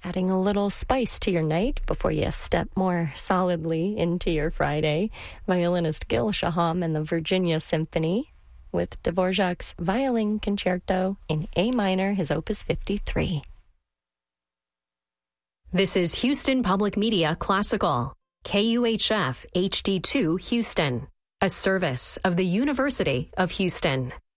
adding a little spice to your night before you step more solidly into your Friday. Violinist Gil Shaham and the Virginia Symphony with Dvorak's Violin Concerto in A minor, his Opus 53. This is Houston Public Media Classical, KUHF HD2 Houston, a service of the University of Houston.